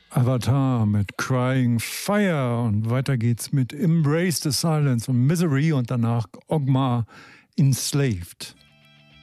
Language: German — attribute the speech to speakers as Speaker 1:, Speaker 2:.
Speaker 1: Avatar mit Crying Fire und weiter geht's mit Embrace the Silence und Misery und danach Ogma Enslaved.